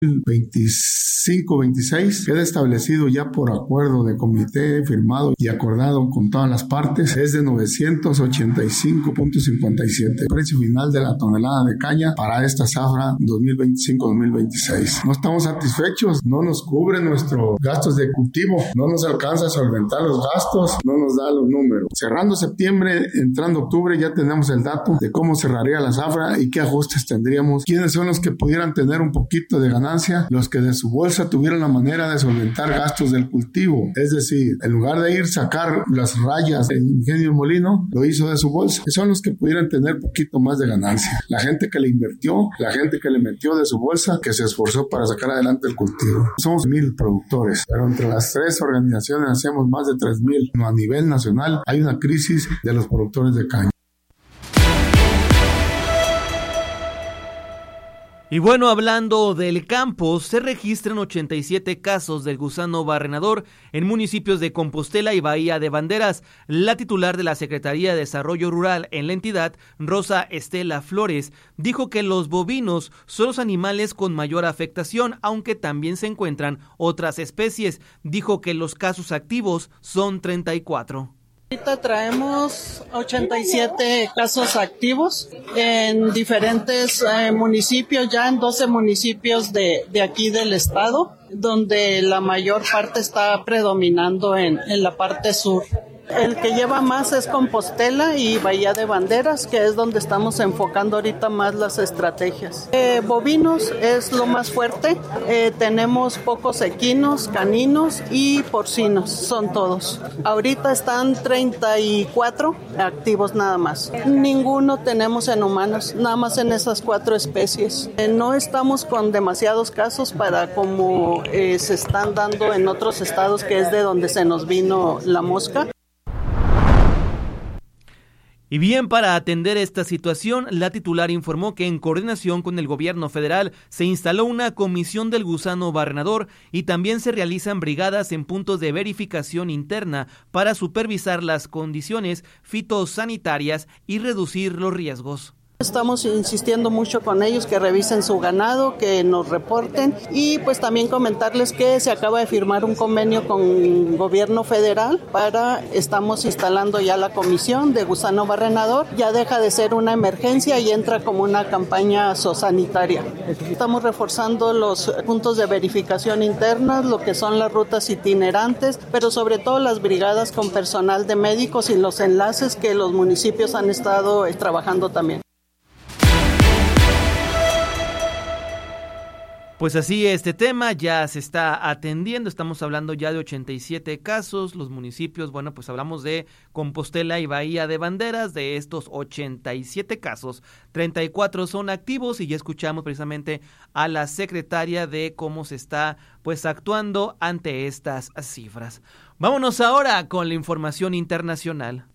25-26 queda establecido ya por acuerdo de comité firmado y acordado con todas las partes, es de 985.57, precio final de la tonelada de caña para esta zafra 2025-2026. No estamos satisfechos, no nos cubren nuestros gastos de cultivo, no nos alcanza a solventar los gastos, no nos da los números. Cerrando septiembre, entrando octubre, ya tenemos el dato de cómo cerraría la zafra y qué ajustes tendríamos, quiénes son los que pudieran tener un poquito de ganancia, los que de su bolsa tuvieron la manera de solventar gastos del cultivo. Es decir, en lugar de ir sacar las rayas del Ingenio Molino, lo hizo de su bolsa. Son los que pudieran tener poquito más de ganancia. La gente que le invirtió, la gente que le metió de su bolsa, que se esforzó para sacar adelante el cultivo. Somos 1,000 productores, pero entre las tres organizaciones hacemos más de 3,000. A nivel nacional hay una crisis de los productores de caña. Y bueno, hablando del campo, se registran 87 casos del gusano barrenador en municipios de Compostela y Bahía de Banderas. La titular de la Secretaría de Desarrollo Rural en la entidad, Rosa Estela Flores, dijo que los bovinos son los animales con mayor afectación, aunque también se encuentran otras especies. Dijo que los casos activos son 34. Ahorita traemos 87 casos activos en diferentes municipios, ya en 12 municipios de aquí del estado, donde la mayor parte está predominando en la parte sur. El que lleva más es Compostela y Bahía de Banderas, que es donde estamos enfocando ahorita más las estrategias. Bovinos es lo más fuerte. Tenemos pocos equinos, caninos y porcinos, son todos. Ahorita están 34 activos nada más. Ninguno tenemos en humanos, nada más en esas 4 especies. No estamos con demasiados casos para como se están dando en otros estados, que es de donde se nos vino la mosca. Y bien, para atender esta situación, la titular informó que en coordinación con el gobierno federal se instaló una comisión del gusano barrenador y también se realizan brigadas en puntos de verificación interna para supervisar las condiciones fitosanitarias y reducir los riesgos. Estamos insistiendo mucho con ellos que revisen su ganado, que nos reporten y pues también comentarles que se acaba de firmar un convenio con el gobierno federal estamos instalando ya la comisión de gusano barrenador, ya deja de ser una emergencia y entra como una campaña zoosanitaria. Estamos reforzando los puntos de verificación internas, lo que son las rutas itinerantes, pero sobre todo las brigadas con personal de médicos y los enlaces que los municipios han estado trabajando también. Pues así este tema ya se está atendiendo, estamos hablando ya de 87 casos, los municipios, bueno, pues hablamos de Compostela y Bahía de Banderas, de estos 87 casos, 34 son activos y ya escuchamos precisamente a la secretaria de cómo se está pues actuando ante estas cifras. Vámonos ahora con la información internacional.